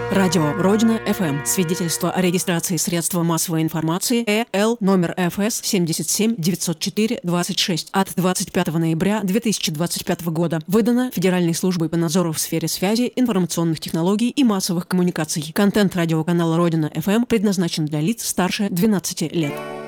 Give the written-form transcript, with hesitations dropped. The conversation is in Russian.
Радио Родина ФМ. Свидетельство о регистрации средства массовой информации ЭЛ номер ФС 77 904 26 от 25 ноября 2025 года. Выдано Федеральной службой по надзору в сфере связи, информационных технологий и массовых коммуникаций. Контент радиоканала Родина ФМ предназначен для лиц старше 12 лет.